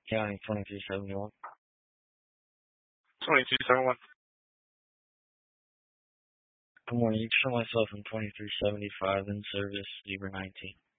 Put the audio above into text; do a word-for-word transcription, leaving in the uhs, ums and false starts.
County twenty-two seventy-one. twenty-two seventy-one. Good morning. You can show myself in twenty-three seventy-five in service, Zebra nineteen.